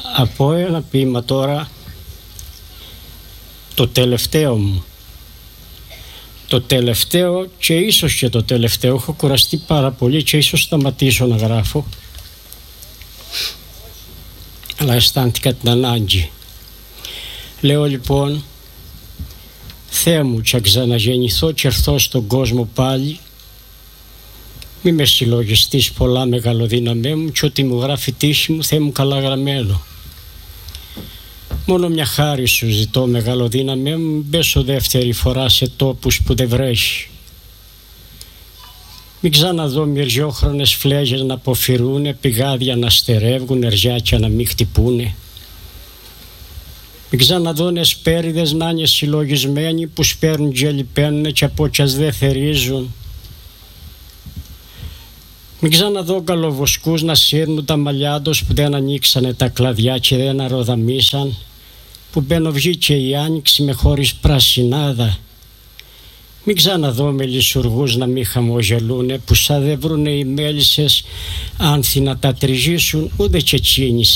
Από ένα ποίημα τώρα, το τελευταίο μου. Το τελευταίο και ίσως και το τελευταίο. Έχω κουραστεί πάρα πολύ και ίσως σταματήσω να γράφω. Αλλά αισθάνθηκα την ανάγκη. Λέω λοιπόν, Θεέ μου, και ξαναγεννηθώ και έρθω στον κόσμο πάλι, μη με συλλογιστείς πολλά μεγαλοδύναμέ μου και ό,τι μου γράφει τύχη μου, Θεέ μου, καλά γραμμένο. Μόνο μια χάρη σου ζητώ, μεγαλοδύναμέ μου, μην πέσω δεύτερη φορά σε τόπους που δεν βρέχει. Μην ξαναδώ μυριόχρονες φλέγες να αποφυρούνε, πηγάδια να στερεύγουν, ερζιάκια να μην χτυπούνε. Μην ξαναδώ νεσπέριδες να είναι συλλογισμένοι που σπέρνουν και λιπαίνουνε και από κι ας δεν θερίζουν. Μην ξαναδώ καλοβοσκούς να σύρνουν τα μαλλιά τους που δεν ανοίξανε τα κλαδιά και δεν αρροδαμίσαν, που μπαινοβγήκε η άνοιξη με χωρίς πρασινάδα. Μην ξαναδώ μελισσουργούς να μη χαμογελούνε, που σαν δεν βρουνε οι μέλισσες άνθη να τα τριζήσουν, ούτε και εκείνοι